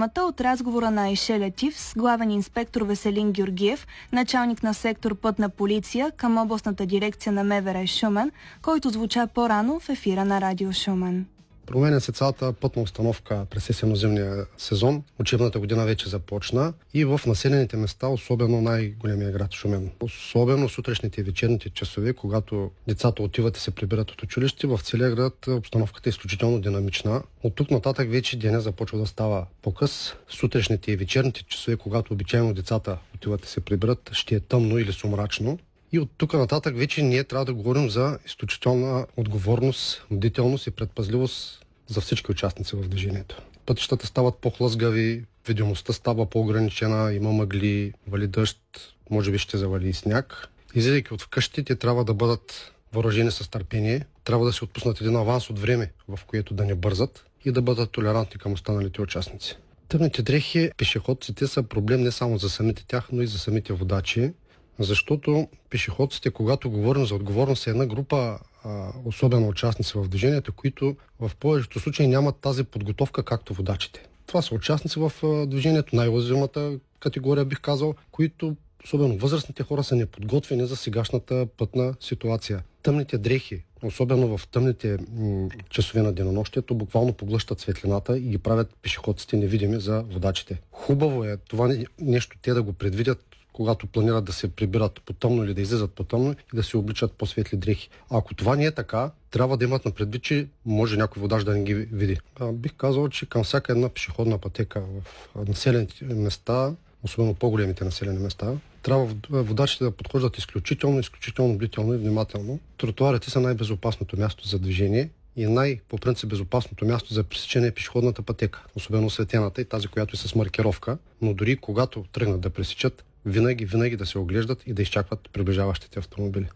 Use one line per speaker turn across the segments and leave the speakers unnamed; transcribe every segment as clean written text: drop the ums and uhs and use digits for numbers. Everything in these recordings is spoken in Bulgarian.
темата от разговора на Айше Летивс, главен инспектор Веселин Георгиев, началник на сектор Пътна полиция към областната дирекция на МВР Шумен, който звуча по-рано в ефира на Радио Шумен.
Променя се цялата пътна установка през есенно-зимния сезон. Учебната година вече започна и в населените места, особено най-големия град Шумен. Особено сутрешните и вечерните часове, когато децата отиват и се прибират от училище, в целия град обстановката е изключително динамична. От тук нататък вече денят започва да става по-къс. Сутрешните и вечерните часове, когато обичайно децата отиват и се прибират, ще е тъмно или сумрачно. И от тук нататък вече ние трябва да говорим за изключителна отговорност, бдителност и предпазливост за всички участници в движението. Пътищата стават по-хлъзгави, видимостта става по-ограничена, има мъгли, вали дъжд, може би ще завали и сняг. Излизайки от вкъщи, те трябва да бъдат въоръжени с търпение, трябва да се отпуснат един аванс от време, в което да не бързат и да бъдат толерантни към останалите участници. Тъмните дрехи, пешеходците са проблем не само за самите тях, но и за самите водачи. Защото пешеходците, когато говорим за отговорност, е една група особено участници в движението, които в повечето случаи нямат тази подготовка, както водачите. Това са участници в движението, най-уязвимата категория, бих казал, които, особено възрастните хора, са неподготвени за сегашната пътна ситуация. Тъмните дрехи, особено в тъмните часове на денонощието, буквално поглъщат светлината и ги правят пешеходците невидими за водачите. Хубаво е това нещо те да го предвидят, когато планират да се прибират по-тъмно или да излизат по-тъмно и да се обличат по-светли дрехи. А ако това не е така, трябва да имат на предвид, че може някой водач да не ги види. Бих казал, че към всяка една пешеходна пътека в населените места, особено по-големите населени места, трябва водачите да подхождат изключително бдително и внимателно. Тротуарите са най-безопасното място за движение и по принцип безопасното място за пресичане е пешеходната пътека, особено осветената и тази, която е с маркировка. Но дори когато тръгнат да пресичат, винаги да се оглеждат и да изчакват приближаващите автомобили.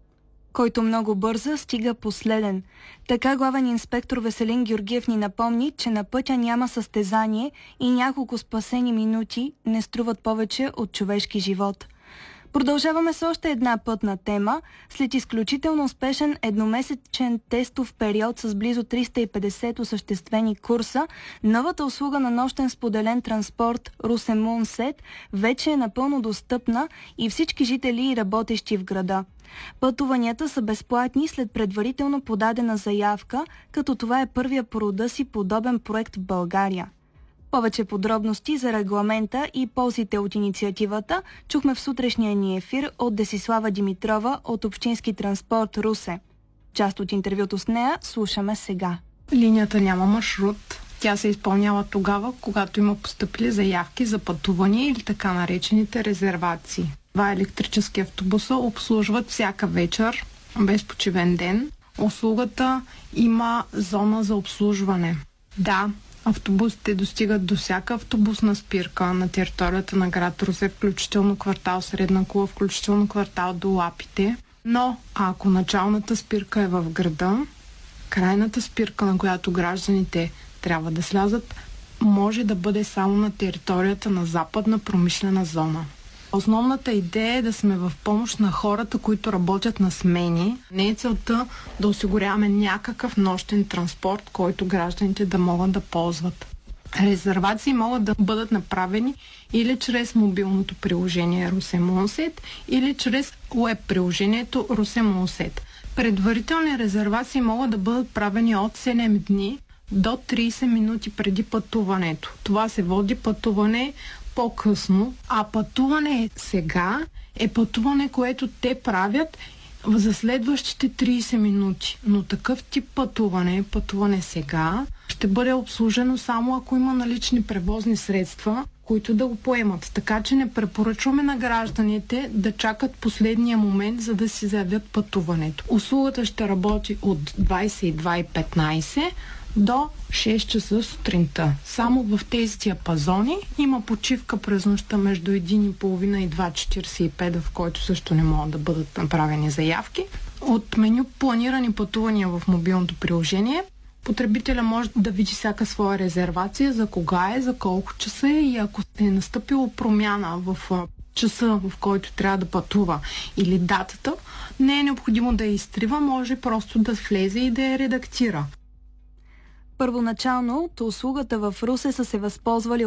Който много бърза, стига последен. Така главен инспектор Веселин Георгиев ни напомни, че на пътя няма състезание и няколко спасени минути не струват повече от човешки живот. Продължаваме с още една пътна тема. След изключително успешен едномесечен тестов период с близо 350 осъществени курса, новата услуга на нощен споделен транспорт Русе Мунсет вече е напълно достъпна и всички жители и работещи в града. Пътуванията са безплатни след предварително подадена заявка, като това е първия по рода си подобен проект в България. Повече подробности за регламента и ползите от инициативата чухме в сутрешния ни ефир от Десислава Димитрова от Общински транспорт Русе. Част от интервюто с нея слушаме сега.
Линията няма маршрут. Тя се изпълнява тогава, когато има постъпили заявки за пътувания или така наречените резервации. Два електрически автобуса обслужват всяка вечер, без почивен ден. Услугата има зона за обслужване. Да, автобусите достигат до всяка автобусна спирка на територията на град Русе, включително квартал Средна кула, включително квартал до Лапите. Но ако началната спирка е в града, крайната спирка, на която гражданите трябва да слязат, може да бъде само на територията на западна промишлена зона. Основната идея е да сме в помощ на хората, които работят на смени. Не е целта да осигуряваме някакъв нощен транспорт, който гражданите да могат да ползват. Резервации могат да бъдат направени или чрез мобилното приложение Русе Мунсет, или чрез уеб приложението Русе Мунсет. Предварителни резервации могат да бъдат правени от 7 дни до 30 минути преди пътуването. Това се води пътуване по-късно, а пътуване сега е пътуване, което те правят за следващите 30 минути. Но такъв тип пътуване сега, ще бъде обслужено само ако има налични превозни средства, които да го поемат. Така че не препоръчваме на гражданите да чакат последния момент, за да си заявят пътуването. Услугата ще работи от 22:15 до 6 часа сутринта. Само в тези диапазони има почивка през нощта между 1:30 и 2:45, в който също не могат да бъдат направени заявки. От меню планирани пътувания в мобилното приложение потребителя може да види всяка своя резервация, за кога е, за колко часа е и ако е настъпила промяна в часа, в който трябва да пътува или датата, не е необходимо да я изтрива, може просто да влезе и да я редактира.
Първоначално от услугата в Русе са се възползвали